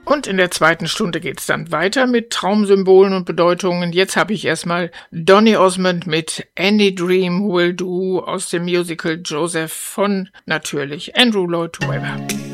Und in der zweiten Stunde geht's dann weiter mit Traumsymbolen und Bedeutungen. Jetzt habe ich erstmal Donny Osmond mit Any Dream Will Do aus dem Musical Joseph von natürlich Andrew Lloyd Webber.